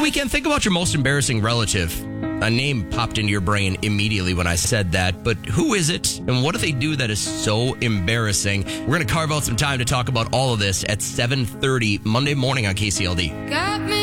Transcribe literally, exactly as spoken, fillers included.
the weekend, think about your most embarrassing relative. A name popped into your brain immediately when I said that, but who is it and what do they do that is so embarrassing? We're going to carve out some time to talk about all of this at seven thirty Monday morning on K C L D. Got me